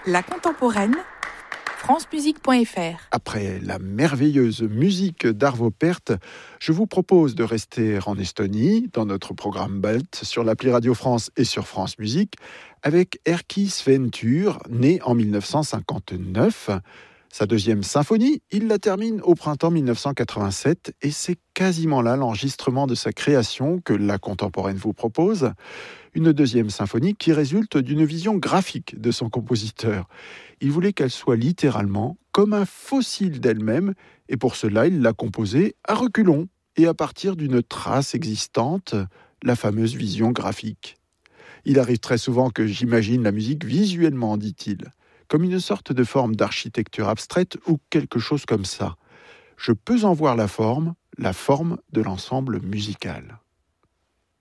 La contemporaine, francemusique.fr. Après la merveilleuse musique d'Arvo Pärt, je vous propose de rester en Estonie, dans notre programme BALT, sur l'appli Radio France et sur France Musique, avec Erkki Sven Tür, né en 1959. Sa deuxième symphonie, il la termine au printemps 1987 et c'est quasiment là l'enregistrement de sa création que la contemporaine vous propose. Une deuxième symphonie qui résulte d'une vision graphique de son compositeur. Il voulait qu'elle soit littéralement comme un fossile d'elle-même et pour cela il l'a composée à reculons et à partir d'une trace existante, la fameuse vision graphique. Il arrive très souvent que j'imagine la musique visuellement, dit-il, comme une sorte de forme d'architecture abstraite ou quelque chose comme ça. Je peux en voir la forme de l'ensemble musical.